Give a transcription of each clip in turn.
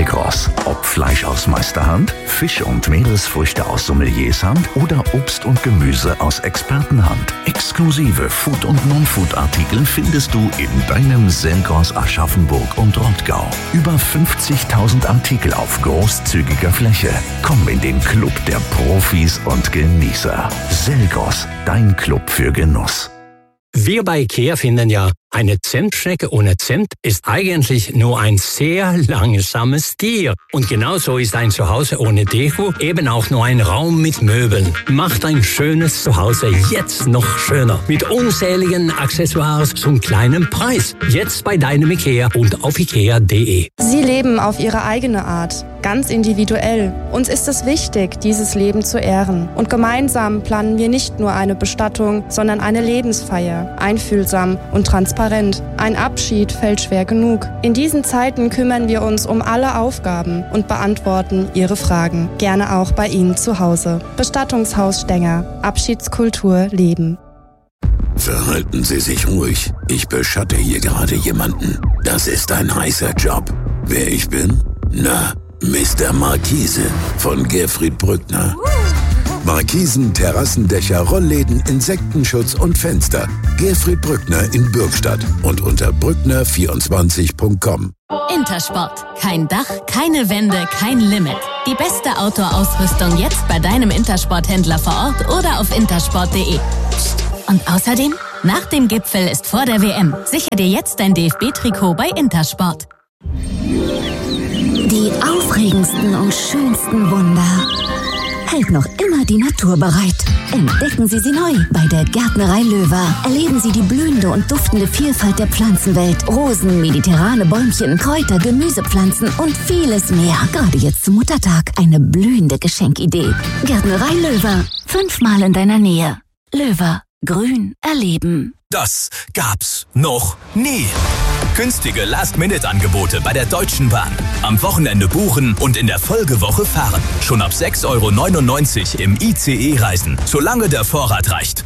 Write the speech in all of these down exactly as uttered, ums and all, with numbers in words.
Selgros. Ob Fleisch aus Meisterhand, Fisch und Meeresfrüchte aus Sommeliershand oder Obst und Gemüse aus Expertenhand. Exklusive Food- und Non-Food-Artikel findest du in deinem Selgros Aschaffenburg und Rottgau. Über fünfzigtausend Artikel auf großzügiger Fläche. Komm in den Club der Profis und Genießer. Selgros, dein Club für Genuss. Wir bei IKEA finden ja, eine Zentschnecke ohne Zent ist eigentlich nur ein sehr langsames Tier. Und genauso ist ein Zuhause ohne Deko eben auch nur ein Raum mit Möbeln. Macht ein schönes Zuhause jetzt noch schöner. Mit unzähligen Accessoires zum kleinen Preis. Jetzt bei deinem IKEA und auf ikea punkt de. Sie leben auf ihre eigene Art, ganz individuell. Uns ist es wichtig, dieses Leben zu ehren. Und gemeinsam planen wir nicht nur eine Bestattung, sondern eine Lebensfeier. Einfühlsam und transparent. Ein Abschied fällt schwer genug. In diesen Zeiten kümmern wir uns um alle Aufgaben und beantworten Ihre Fragen. Gerne auch bei Ihnen zu Hause. Bestattungshaus Stenger. Abschiedskultur leben. Verhalten Sie sich ruhig. Ich beschatte hier gerade jemanden. Das ist ein heißer Job. Wer ich bin? Na, Mister Markise von Gerfried Brückner. Markisen, Terrassendächer, Rollläden, Insektenschutz und Fenster. Gerfried Brückner in Bürgstadt und unter brückner vierundzwanzig punkt com. Intersport. Kein Dach, keine Wände, kein Limit. Die beste Outdoor-Ausrüstung jetzt bei deinem Intersport-Händler vor Ort oder auf intersport punkt de. Und außerdem, nach dem Gipfel ist vor der W M. Sicher dir jetzt dein D F B-Trikot bei Intersport. Die aufregendsten und schönsten Wunder hält noch immer die Natur bereit. Entdecken Sie sie neu bei der Gärtnerei Löwer. Erleben Sie die blühende und duftende Vielfalt der Pflanzenwelt. Rosen, mediterrane Bäumchen, Kräuter, Gemüsepflanzen und vieles mehr. Gerade jetzt zum Muttertag eine blühende Geschenkidee. Gärtnerei Löwer. Fünfmal in deiner Nähe. Löwer. Grün erleben. Das gab's noch nie. Günstige Last-Minute-Angebote bei der Deutschen Bahn. Am Wochenende buchen und in der Folgewoche fahren. Schon ab sechs Euro neunundneunzig im I C E reisen, solange der Vorrat reicht.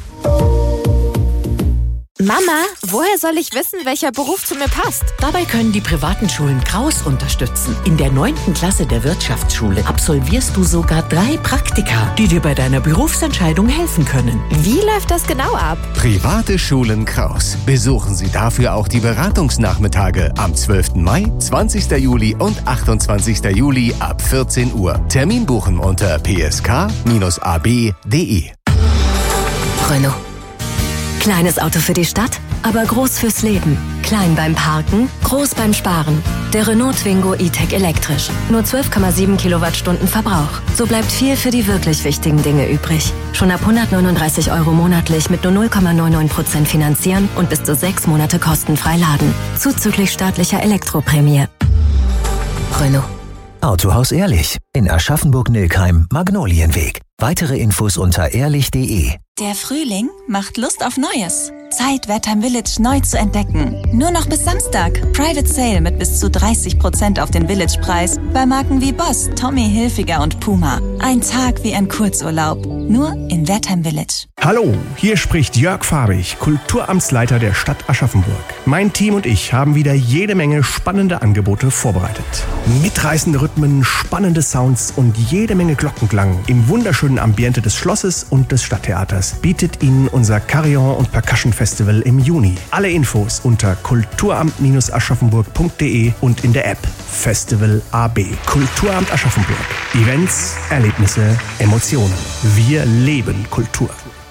Mama, woher soll ich wissen, welcher Beruf zu mir passt? Dabei können die privaten Schulen Kraus unterstützen. In der neunten Klasse der Wirtschaftsschule absolvierst du sogar drei Praktika, die dir bei deiner Berufsentscheidung helfen können. Wie läuft das genau ab? Private Schulen Kraus. Besuchen Sie dafür auch die Beratungsnachmittage am zwölften Mai, zwanzigsten Juli und achtundzwanzigsten Juli ab vierzehn Uhr. Termin buchen unter p s k a b punkt de. Renault. Kleines Auto für die Stadt, aber groß fürs Leben. Klein beim Parken, groß beim Sparen. Der Renault Twingo E-Tech elektrisch. Nur zwölf Komma sieben Kilowattstunden Verbrauch. So bleibt viel für die wirklich wichtigen Dinge übrig. Schon ab hundertneununddreißig Euro monatlich mit nur null Komma neunundneunzig Prozent finanzieren und bis zu sechs Monate kostenfrei laden. Zuzüglich staatlicher Elektroprämie. Renault. Autohaus Ehrlich. In Aschaffenburg-Nilkheim, Magnolienweg. Weitere Infos unter ehrlich punkt de. Der Frühling macht Lust auf Neues. Zeit, Wertheim Village neu zu entdecken. Nur noch bis Samstag. Private Sale mit bis zu dreißig Prozent auf den Village-Preis bei Marken wie Boss, Tommy Hilfiger und Puma. Ein Tag wie ein Kurzurlaub. Nur in Wertheim Village. Hallo, hier spricht Jörg Farbig, Kulturamtsleiter der Stadt Aschaffenburg. Mein Team und ich haben wieder jede Menge spannende Angebote vorbereitet. Mitreißende Rhythmen, spannende Sounds und jede Menge Glockenklang im wunderschönen Ambiente des Schlosses und des Stadttheaters bietet Ihnen unser Carillon und Percussion Festival im Juni. Alle Infos unter kulturamt aschaffenburg punkt de und in der App Festival A B. Kulturamt Aschaffenburg. Events, Erlebnisse, Emotionen. Wir leben Kultur.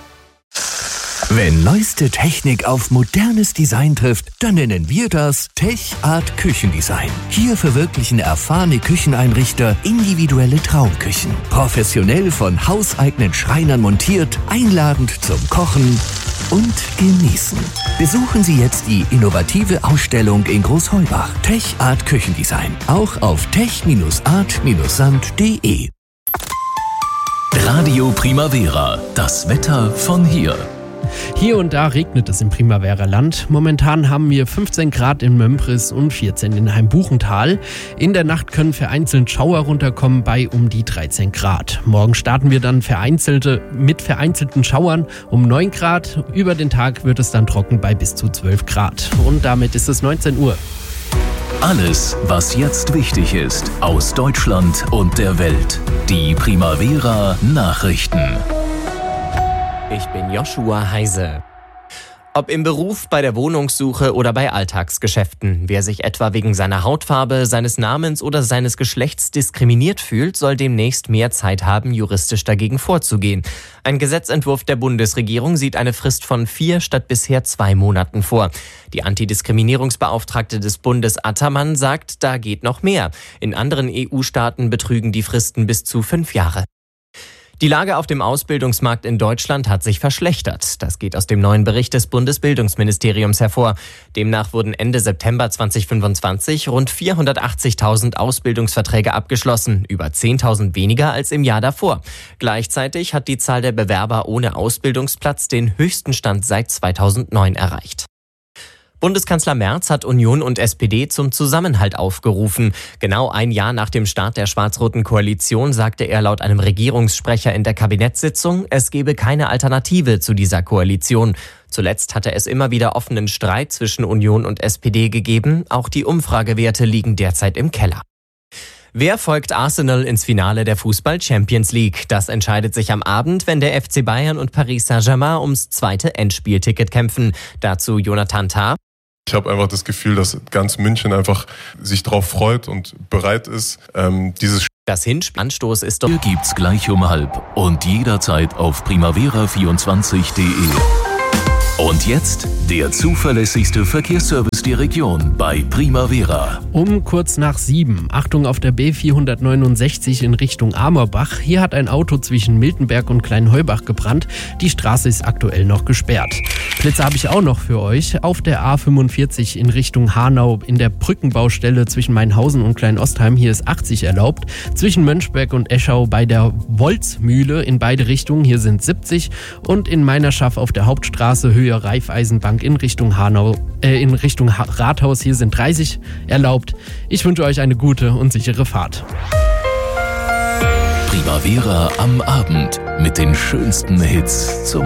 Wenn neueste Technik auf modernes Design trifft, dann nennen wir das Tech Art Küchendesign. Hier verwirklichen erfahrene Kücheneinrichter individuelle Traumküchen. Professionell von hauseigenen Schreinern montiert, einladend zum Kochen und Genießen. Besuchen Sie jetzt die innovative Ausstellung in Großheubach. Tech Art Küchendesign. Auch auf tech art sand punkt de. Radio Primavera. Das Wetter von hier. Hier und da regnet es im Primavera-Land. Momentan haben wir fünfzehn Grad in Mömpris und vierzehn in Heimbuchental. In der Nacht können vereinzelt Schauer runterkommen bei um die dreizehn Grad. Morgen starten wir dann vereinzelte, mit vereinzelten Schauern um neun Grad. Über den Tag wird es dann trocken bei bis zu zwölf Grad. Und damit ist es neunzehn Uhr. Alles, was jetzt wichtig ist, aus Deutschland und der Welt. Die Primavera Nachrichten. Ich bin Joshua Heise. Ob im Beruf, bei der Wohnungssuche oder bei Alltagsgeschäften. Wer sich etwa wegen seiner Hautfarbe, seines Namens oder seines Geschlechts diskriminiert fühlt, soll demnächst mehr Zeit haben, juristisch dagegen vorzugehen. Ein Gesetzentwurf der Bundesregierung sieht eine Frist von vier statt bisher zwei Monaten vor. Die Antidiskriminierungsbeauftragte des Bundes Attermann sagt, da geht noch mehr. In anderen E U-Staaten betrügen die Fristen bis zu fünf Jahre. Die Lage auf dem Ausbildungsmarkt in Deutschland hat sich verschlechtert. Das geht aus dem neuen Bericht des Bundesbildungsministeriums hervor. Demnach wurden Ende September zweitausendfünfundzwanzig rund vierhundertachtzigtausend Ausbildungsverträge abgeschlossen, über zehntausend weniger als im Jahr davor. Gleichzeitig hat die Zahl der Bewerber ohne Ausbildungsplatz den höchsten Stand seit zweitausendneun erreicht. Bundeskanzler Merz hat Union und S P D zum Zusammenhalt aufgerufen. Genau ein Jahr nach dem Start der schwarz-roten Koalition sagte er laut einem Regierungssprecher in der Kabinettssitzung, es gebe keine Alternative zu dieser Koalition. Zuletzt hatte es immer wieder offenen Streit zwischen Union und S P D gegeben. Auch die Umfragewerte liegen derzeit im Keller. Wer folgt Arsenal ins Finale der Fußball-Champions League? Das entscheidet sich am Abend, wenn der F C Bayern und Paris Saint-Germain ums zweite Endspielticket kämpfen. Dazu Jonathan Tah. Ich habe einfach das Gefühl, dass ganz München einfach sich darauf freut und bereit ist, ähm, dieses Das Hinspiel-Anstoß ist doch... Hier gibt's gleich um halb und jederzeit auf primavera vierundzwanzig punkt de. Und jetzt der zuverlässigste Verkehrsservice der Region bei Primavera. Um kurz nach sieben. Achtung auf der B vierhundertneunundsechzig in Richtung Amorbach. Hier hat ein Auto zwischen Miltenberg und Kleinheubach gebrannt. Die Straße ist aktuell noch gesperrt. Blitze habe ich auch noch für euch. Auf der A fünfundvierzig in Richtung Hanau in der Brückenbaustelle zwischen Mainhausen und Kleinostheim. Hier ist achtzig erlaubt. Zwischen Mönchberg und Eschau bei der Wolzmühle in beide Richtungen. Hier sind siebzig. Und in Meinerschaft auf der Hauptstraße Höhe Raiffeisenbank in Richtung Hanau, äh, in Richtung ha- Rathaus. Hier sind dreißig erlaubt. Ich wünsche euch eine gute und sichere Fahrt. Primavera am Abend mit den schönsten Hits zum